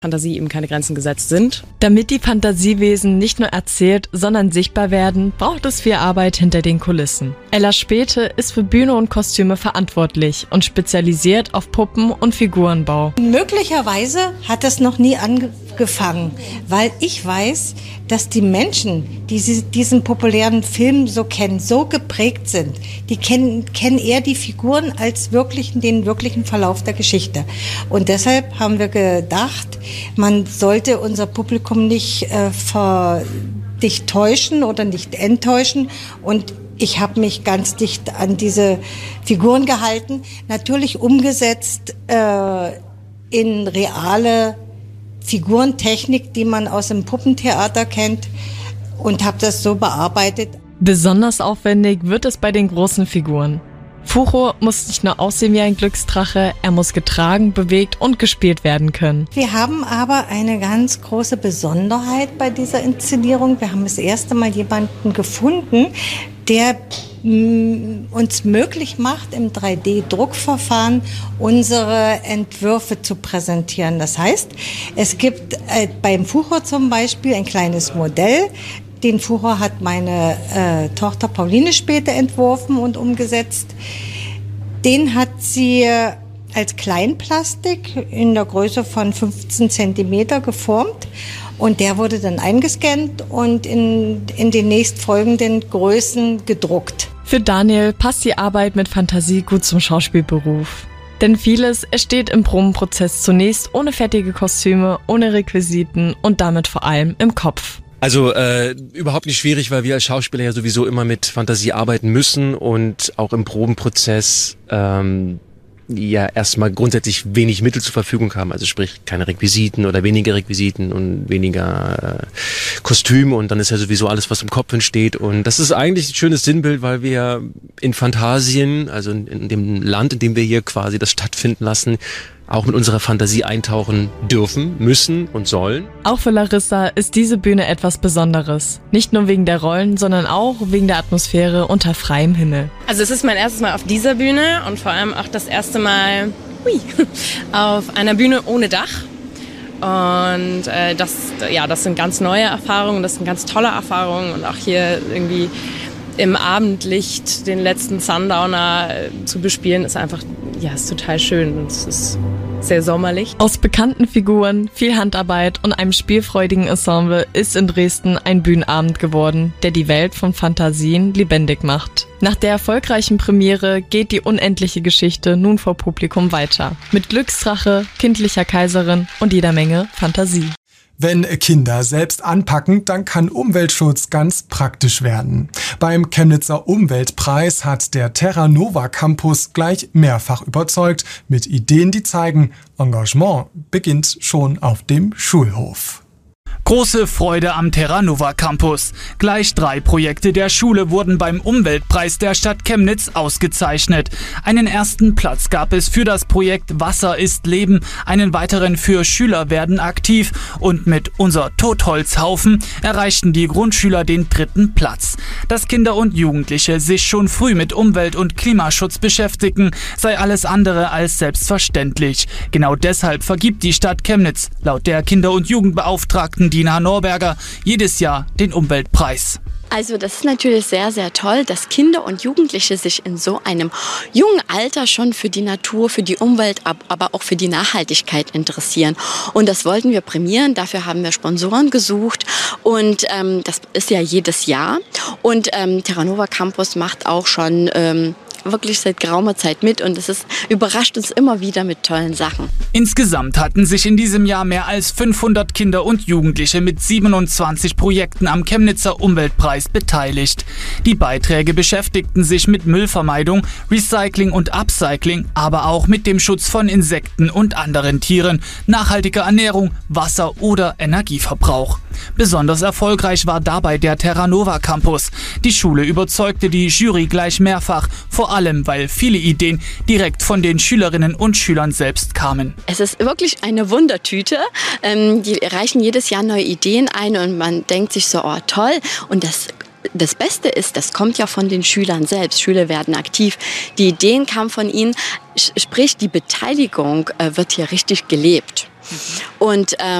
Fantasie eben keine Grenzen gesetzt sind. Damit die Fantasiewesen nicht nur erzählt, sondern sichtbar werden, braucht es viel Arbeit hinter den Kulissen. Ella Späte ist für Bühne und Kostüme verantwortlich und spezialisiert auf Puppen- und Figurenbau. Möglicherweise hat das noch nie angefangen, weil ich weiß, dass die Menschen, die diesen populären Film so kennen, so geprägt sind. Die kennen eher die Figuren als den wirklichen Verlauf der Geschichte. Und deshalb haben wir gedacht, man sollte unser Publikum nicht täuschen oder nicht enttäuschen. Und ich habe mich ganz dicht an diese Figuren gehalten, natürlich umgesetzt in reale Figurentechnik, die man aus dem Puppentheater kennt, und habe das so bearbeitet. Besonders aufwendig wird es bei den großen Figuren. Furo muss nicht nur aussehen wie ein Glücksdrache, er muss getragen, bewegt und gespielt werden können. Wir haben aber eine ganz große Besonderheit bei dieser Inszenierung. Wir haben das erste Mal jemanden gefunden, der uns möglich macht, im 3D-Druckverfahren unsere Entwürfe zu präsentieren. Das heißt, es gibt beim Furo zum Beispiel ein kleines Modell. Den Furo hat meine Tochter Pauline Späte entworfen und umgesetzt. Den hat sie als Kleinplastik in der Größe von 15 Zentimeter geformt. Und der wurde dann eingescannt und in den nächstfolgenden Größen gedruckt. Für Daniel passt die Arbeit mit Fantasie gut zum Schauspielberuf. Denn vieles entsteht im Probenprozess zunächst ohne fertige Kostüme, ohne Requisiten und damit vor allem im Kopf. Also überhaupt nicht schwierig, weil wir als Schauspieler ja sowieso immer mit Fantasie arbeiten müssen und auch im Probenprozess ja erstmal grundsätzlich wenig Mittel zur Verfügung haben, also sprich keine Requisiten oder weniger Requisiten und weniger Kostüme, und dann ist ja sowieso alles, was im Kopf entsteht, und das ist eigentlich ein schönes Sinnbild, weil wir in Phantasien, also in dem Land, in dem wir hier quasi das stattfinden lassen, auch mit unserer Fantasie eintauchen dürfen, müssen und sollen. Auch für Larissa ist diese Bühne etwas Besonderes. Nicht nur wegen der Rollen, sondern auch wegen der Atmosphäre unter freiem Himmel. Also es ist mein erstes Mal auf dieser Bühne und vor allem auch das erste Mal auf einer Bühne ohne Dach. Und das sind ganz neue Erfahrungen, das sind ganz tolle Erfahrungen, und auch hier irgendwie im Abendlicht den letzten Sundowner zu bespielen, ist einfach, ist total schön, und es ist sehr sommerlich. Aus bekannten Figuren, viel Handarbeit und einem spielfreudigen Ensemble ist in Dresden ein Bühnenabend geworden, der die Welt von Fantasien lebendig macht. Nach der erfolgreichen Premiere geht die unendliche Geschichte nun vor Publikum weiter. Mit Glücksdrache, kindlicher Kaiserin und jeder Menge Fantasie. Wenn Kinder selbst anpacken, dann kann Umweltschutz ganz praktisch werden. Beim Chemnitzer Umweltpreis hat der Terra Nova Campus gleich mehrfach überzeugt mit Ideen, die zeigen, Engagement beginnt schon auf dem Schulhof. Große Freude am Terra Nova Campus. Gleich 3 Projekte der Schule wurden beim Umweltpreis der Stadt Chemnitz ausgezeichnet. Einen ersten Platz gab es für das Projekt Wasser ist Leben, einen weiteren für Schüler werden aktiv, und mit Unser Totholzhaufen erreichten die Grundschüler den 3. Platz. Dass Kinder und Jugendliche sich schon früh mit Umwelt- und Klimaschutz beschäftigen, sei alles andere als selbstverständlich. Genau deshalb vergibt die Stadt Chemnitz laut der Kinder- und Jugendbeauftragten Dina Norberger jedes Jahr den Umweltpreis. Also das ist natürlich sehr, sehr toll, dass Kinder und Jugendliche sich in so einem jungen Alter schon für die Natur, für die Umwelt, aber auch für die Nachhaltigkeit interessieren. Und das wollten wir prämieren, dafür haben wir Sponsoren gesucht, und das ist ja jedes Jahr. Und Terra Nova Campus macht auch schon wirklich seit geraumer Zeit mit, und es überrascht uns immer wieder mit tollen Sachen. Insgesamt hatten sich in diesem Jahr mehr als 500 Kinder und Jugendliche mit 27 Projekten am Chemnitzer Umweltpreis beteiligt. Die Beiträge beschäftigten sich mit Müllvermeidung, Recycling und Upcycling, aber auch mit dem Schutz von Insekten und anderen Tieren, nachhaltiger Ernährung, Wasser oder Energieverbrauch. Besonders erfolgreich war dabei der Terra Nova Campus. Die Schule überzeugte die Jury gleich mehrfach, vor allem weil viele Ideen direkt von den Schülerinnen und Schülern selbst kamen. Es ist wirklich eine Wundertüte. Die reichen jedes Jahr neue Ideen ein, und man denkt sich so, oh toll, und das Beste ist, das kommt ja von den Schülern selbst. Schüler werden aktiv. Die Ideen kamen von ihnen, sprich die Beteiligung wird hier richtig gelebt. Und